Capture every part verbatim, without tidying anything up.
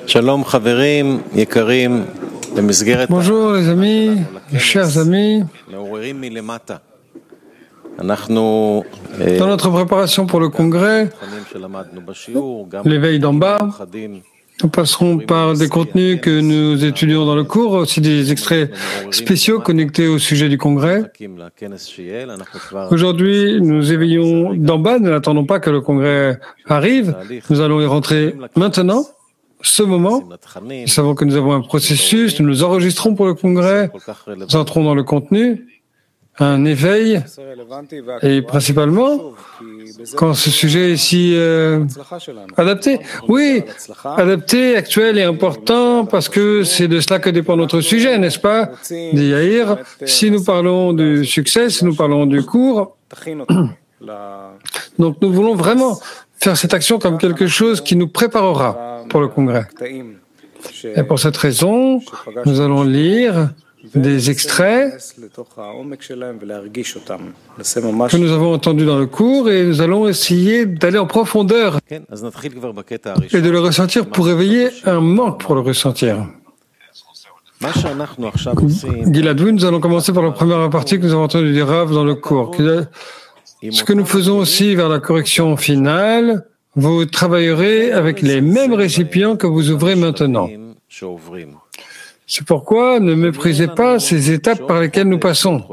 Shalom, chaverim, yekarim, Bonjour les amis, les chers amis. Dans notre préparation pour le congrès, l'éveil d'en bas, nous passerons par des contenus que nous étudions dans le cours, aussi des extraits spéciaux connectés au sujet du congrès. Aujourd'hui, nous éveillons d'en bas, nous n'attendons pas que le congrès arrive, nous allons y rentrer maintenant, ce moment. Nous savons que nous avons un processus, nous nous enregistrons pour le congrès, nous entrons dans le contenu, un éveil, et principalement, quand ce sujet est si euh, adapté. Oui, adapté, actuel et important, parce que c'est de cela que dépend notre sujet, n'est-ce pas, dit Yair? Si nous parlons du succès, si nous parlons du cours, donc nous voulons vraiment faire cette action comme quelque chose qui nous préparera pour le congrès. Et pour cette raison, nous allons lire des extraits que nous avons entendus dans le cours et nous allons essayer d'aller en profondeur et de le ressentir pour réveiller un manque pour le ressentir. Gilad, nous allons commencer par la première partie que nous avons entendue du Rav dans le cours. Ce que nous faisons aussi vers la correction finale, vous travaillerez avec les mêmes récipients que vous ouvrez maintenant. C'est pourquoi ne méprisez pas ces étapes par lesquelles nous passons.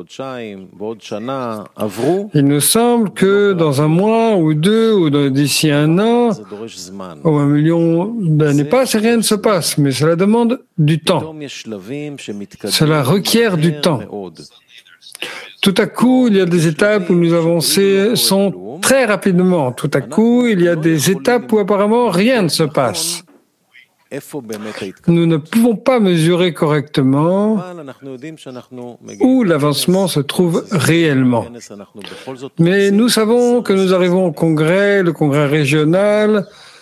Il nous semble que dans un mois ou deux, ou d'ici un an, ou un million d'années passent et rien ne se passe, mais cela demande du temps. Cela requiert du temps. Tout à coup, il y a des étapes où nous avançons très rapidement. Tout à coup, il y a des étapes où apparemment rien ne se passe. Nous ne pouvons pas mesurer correctement où l'avancement se trouve réellement. Mais nous savons que nous arrivons au congrès, le congrès régional,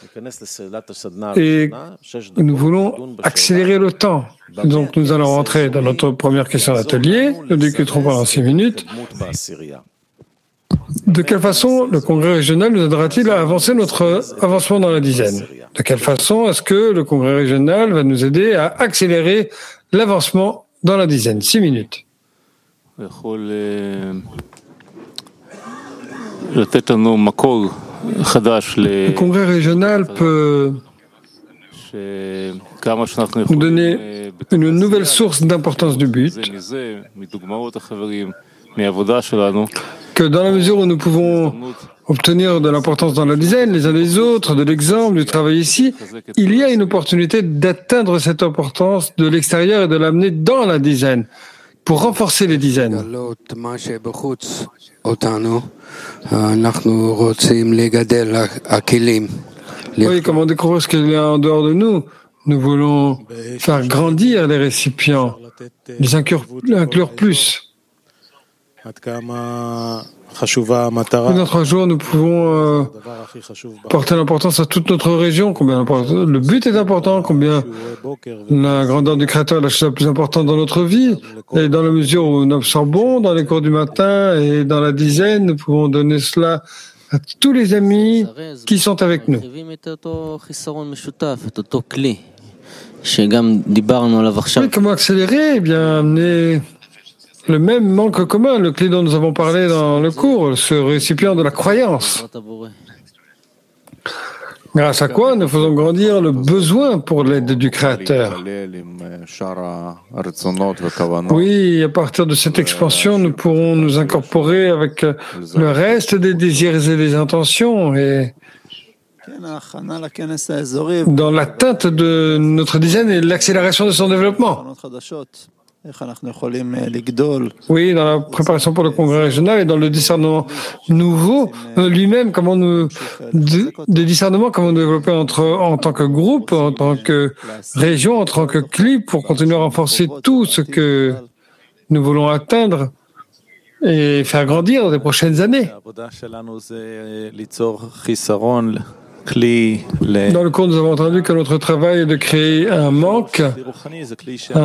et nous voulons accélérer le temps. Donc nous allons rentrer dans notre première question d'atelier, nous discuterons pendant six minutes. De quelle façon le congrès régional nous aidera-t-il à avancer notre avancement dans la dizaine? De quelle façon est-ce que le congrès régional va nous aider à accélérer l'avancement dans la dizaine? Six minutes. Le congrès régional peut nous donner une nouvelle source d'importance du but, que dans la mesure où nous pouvons obtenir de l'importance dans la dizaine, les uns des autres, de l'exemple, du travail ici, il y a une opportunité d'atteindre cette importance de l'extérieur et de l'amener dans la dizaine, pour renforcer les dizaines. Oui, comme on découvre ce qu'il y a en dehors de nous, nous voulons faire grandir les récipients, les inclure, inclure plus. Dans trois jours, nous pouvons euh, porter l'importance à toute notre région, combien le but est important, combien la grandeur du Créateur est la chose la plus importante dans notre vie, et dans la mesure où nous absorbons dans les cours du matin et dans la dizaine, nous pouvons donner cela à tous les amis qui sont avec nous. Et comment accélérer? Eh bien, amener le même manque commun, le clé dont nous avons parlé dans le cours, ce récipient de la croyance. Grâce à quoi nous faisons grandir le besoin pour l'aide du Créateur. Oui, à partir de cette expansion, nous pourrons nous incorporer avec le reste des désirs et des intentions et dans l'atteinte de notre dizaine et l'accélération de son développement. Oui, dans la préparation pour le congrès régional et dans le discernement nouveau, euh, lui-même, comment nous, de, des discernements, comment nous développer entre, en tant que groupe, en tant que région, en tant que clip, pour continuer à renforcer tout ce que nous voulons atteindre et faire grandir dans les prochaines années. Dans le cours, nous avons entendu que notre travail est de créer un manque,